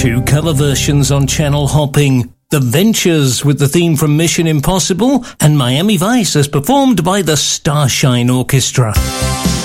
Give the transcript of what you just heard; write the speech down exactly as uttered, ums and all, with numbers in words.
two cover versions on channel hopping. The Ventures with the theme from Mission Impossible, and Miami Vice as performed by the Starshine Orchestra.